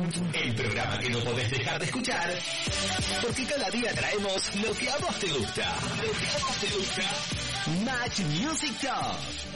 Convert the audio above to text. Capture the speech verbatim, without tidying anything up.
El programa que no podés dejar de escuchar, porque cada día traemos lo que a vos te gusta. Lo que a vos te gusta. Match Music Top.